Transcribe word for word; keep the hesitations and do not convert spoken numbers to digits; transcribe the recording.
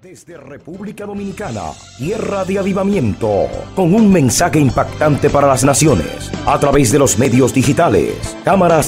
Desde República Dominicana, tierra de avivamiento, con un mensaje impactante para las naciones, a través de los medios digitales, cámaras